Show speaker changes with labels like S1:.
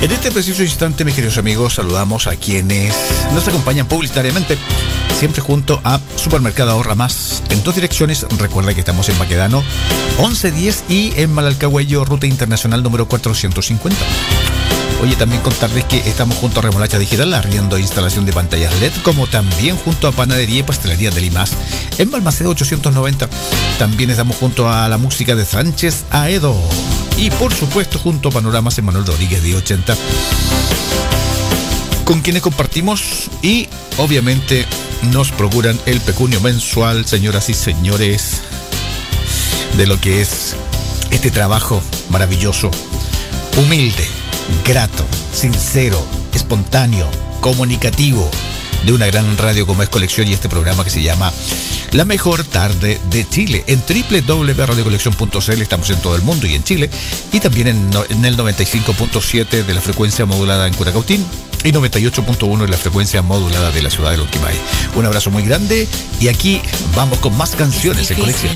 S1: En este preciso instante, mis queridos amigos, saludamos a quienes nos acompañan publicitariamente, siempre junto a Supermercado Ahorra Más, en dos direcciones. Recuerda que estamos en Baquedano 1110 y en Malalcahuello, ruta internacional número 450. Oye, también contarles que estamos junto a Remolacha Digital, arriendo instalación de pantallas LED, como también junto a Panadería y Pastelería de Limas, en Balmaceda 890. También estamos junto a la música de Sánchez Aedo. Y por supuesto junto a Panoramas en Manuel Rodríguez de 80, con quienes compartimos y obviamente nos procuran el pecunio mensual, señoras y señores, de lo que es este trabajo maravilloso, humilde, grato, sincero, espontáneo, comunicativo, de una gran radio como es Colección, y este programa que se llama La Mejor Tarde de Chile. En www.radiocolección.cl estamos en todo el mundo y en Chile, y también en el 95.7 de la frecuencia modulada en Curacautín y 98.1 de la frecuencia modulada de la ciudad de Lonquimay. Un abrazo muy grande y aquí vamos con más canciones en Colección.